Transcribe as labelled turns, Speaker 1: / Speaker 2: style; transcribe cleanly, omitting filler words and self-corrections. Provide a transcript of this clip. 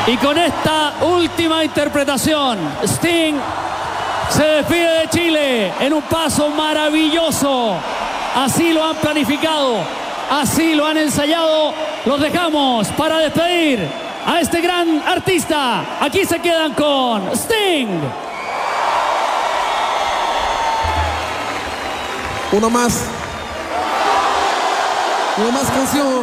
Speaker 1: Y con esta última interpretación, Sting se despide de Chile en un paso maravilloso. Así lo han planificado, así lo han ensayado. Los dejamos para despedir a este gran artista. Aquí se quedan con Sting.
Speaker 2: Una más canción.